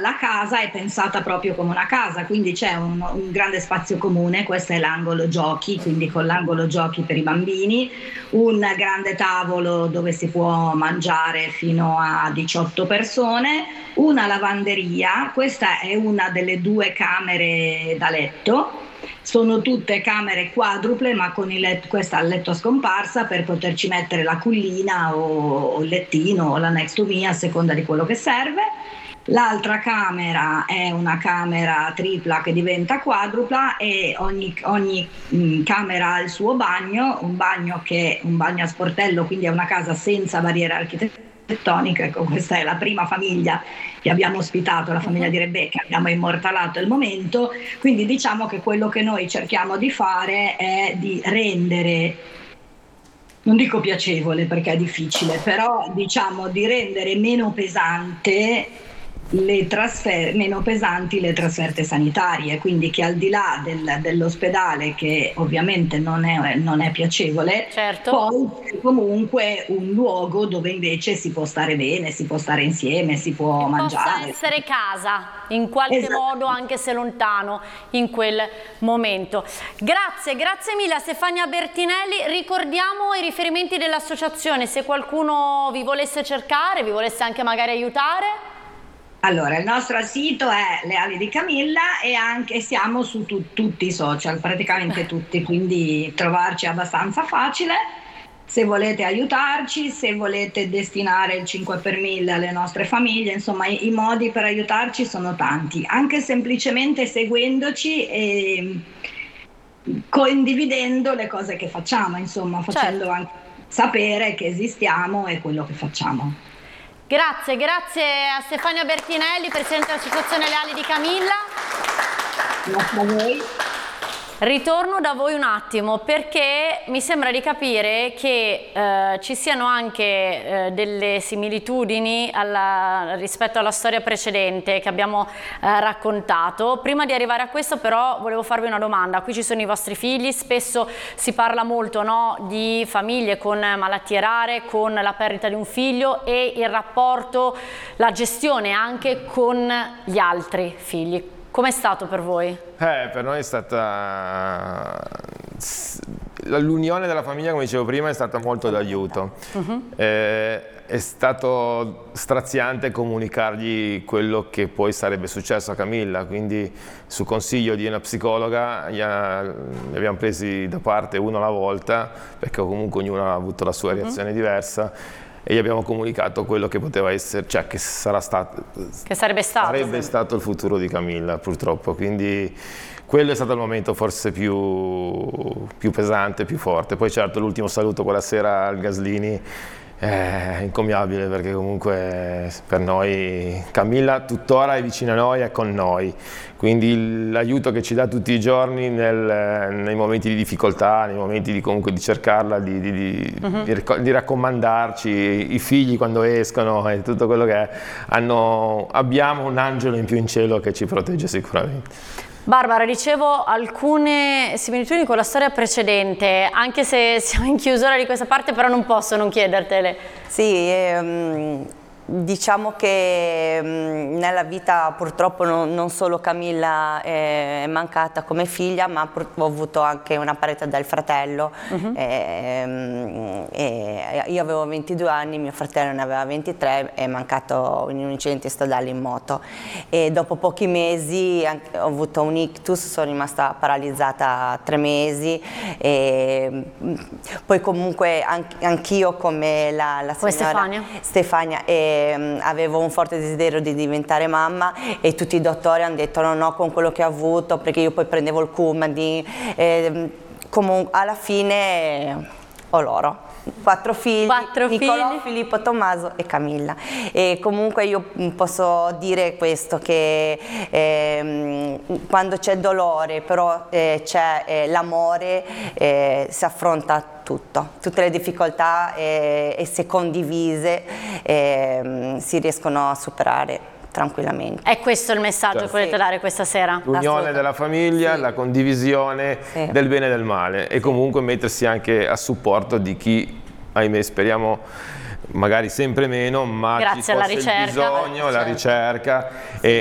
la casa è pensata proprio come una casa, quindi c'è un grande spazio comune, questo è l'angolo giochi, quindi con l'angolo giochi per i bambini, un grande tavolo dove si può mangiare fino a 18 persone, una lavanderia, questa è una delle 2 camere da letto. Sono tutte camere quadruple, ma con questa a letto a scomparsa per poterci mettere la cullina o il lettino o la next to me a seconda di quello che serve. L'altra camera è una camera tripla che diventa quadrupla e ogni camera ha il suo bagno, un bagno che è un bagno a sportello, quindi è una casa senza barriere architettoniche. Ecco, questa è la prima famiglia che abbiamo ospitato, la famiglia di Rebecca, abbiamo immortalato il momento, quindi diciamo che quello che noi cerchiamo di fare è di rendere, non dico piacevole perché è difficile, però diciamo di rendere meno pesanti le trasferte sanitarie, quindi che al di là dell'ospedale, che ovviamente non è piacevole, certo, poi è comunque un luogo dove invece si può stare bene, si può stare insieme, si può mangiare. Possa essere casa in qualche modo, anche se lontano in quel momento. Grazie mille a Stefania Bertinelli. Ricordiamo i riferimenti dell'associazione, se qualcuno vi volesse cercare, vi volesse anche magari aiutare. Allora, il nostro sito è Le Ali di Camilla e anche siamo su tutti i social, praticamente tutti, quindi trovarci è abbastanza facile. Se volete aiutarci, se volete destinare il 5 per 1000 alle nostre famiglie, insomma i modi per aiutarci sono tanti, anche semplicemente seguendoci e condividendo le cose che facciamo, insomma facendo anche sapere che esistiamo e quello che facciamo. Grazie a Stefania Bertinelli, Presidente dell'Associazione Le Ali di Camilla. Grazie a voi. Ritorno da voi un attimo perché mi sembra di capire che ci siano anche delle similitudini rispetto alla storia precedente che abbiamo raccontato. Prima di arrivare a questo però volevo farvi una domanda. Qui ci sono i vostri figli, spesso si parla molto, no, di famiglie con malattie rare, con la perdita di un figlio e il rapporto, la gestione anche con gli altri figli. Com'è stato per voi? Per noi è stata l'unione della famiglia, come dicevo prima, è stata molto d'aiuto. È stato straziante comunicargli quello che poi sarebbe successo a Camilla, quindi su consiglio di una psicologa li abbiamo presi da parte uno alla volta, perché comunque ognuno ha avuto la sua reazione diversa. E gli abbiamo comunicato quello che poteva essere, cioè che sarebbe stato il futuro di Camilla, purtroppo. Quindi quello è stato il momento forse più pesante, più forte. Poi certo l'ultimo saluto quella sera al Gaslini è incommiabile, perché comunque per noi Camilla tuttora è vicina a noi, è con noi, quindi l'aiuto che ci dà tutti i giorni nei momenti di difficoltà, nei momenti comunque di cercarla, di raccomandarci, i figli quando escono e tutto quello che è, abbiamo un angelo in più in cielo che ci protegge sicuramente. Barbara, dicevo alcune similitudini con la storia precedente, anche se siamo in chiusura di questa parte, però non posso non chiedertele. Sì, diciamo che nella vita purtroppo non solo Camilla è mancata come figlia, ma ho avuto anche una parete del fratello. Io avevo 22 anni, mio fratello ne aveva 23, è mancato in un incidente stradale in moto e dopo pochi mesi ho avuto un ictus, sono rimasta paralizzata 3 mesi e poi comunque anch'io come la signora Stefania avevo un forte desiderio di diventare mamma e tutti i dottori hanno detto no, con quello che ho avuto, perché io poi prendevo il Coumadin, comunque alla fine ho loro 4 figli, Nicolò, Filippo, Tommaso e Camilla. E comunque io posso dire questo, che quando c'è dolore però c'è l'amore, si affronta tutte le difficoltà e se condivise si riescono a superare tranquillamente. È questo il messaggio che volete dare questa sera? L'unione della famiglia, la condivisione del bene e del male e comunque mettersi anche a supporto di chi, ahimè, speriamo magari sempre meno, ma grazie alla ricerca, il bisogno, la ricerca